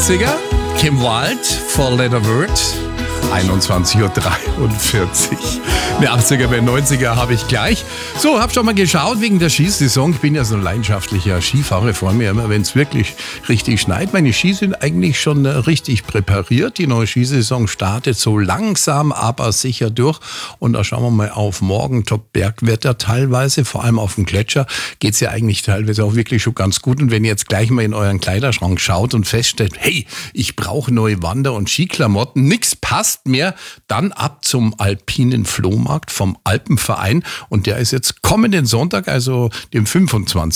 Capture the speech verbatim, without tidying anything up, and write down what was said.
achtziger, Kim Wilde, Four Letter Word, einundzwanzig Uhr dreiundvierzig. Eine achtziger bei neunziger habe ich gleich. So, hab schon mal geschaut wegen der Skisaison. Ich bin ja so ein leidenschaftlicher Skifahrer, vor mir immer, wenn es wirklich richtig schneit. Meine Ski sind eigentlich schon richtig präpariert. Die neue Skisaison startet so langsam, aber sicher durch. Und da schauen wir mal auf morgen. Top-Bergwetter teilweise, vor allem auf dem Gletscher geht's ja eigentlich teilweise auch wirklich schon ganz gut. Und wenn ihr jetzt gleich mal in euren Kleiderschrank schaut und feststellt, hey, ich brauche neue Wander- und Skiklamotten, nix passt mehr, dann ab zum alpinen Flohmarkt vom Alpenverein. Und der ist jetzt kommenden Sonntag, also dem fünfundzwanzigsten